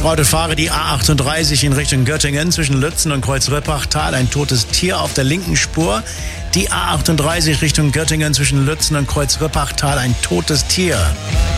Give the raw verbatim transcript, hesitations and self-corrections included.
Heute fahre die A achtunddreißig in Richtung Göttingen zwischen Lützen und Kreuzrippachtal. Ein totes Tier auf der linken Spur. Die A achtunddreißig Richtung Göttingen zwischen Lützen und Kreuzrippachtal. Ein totes Tier.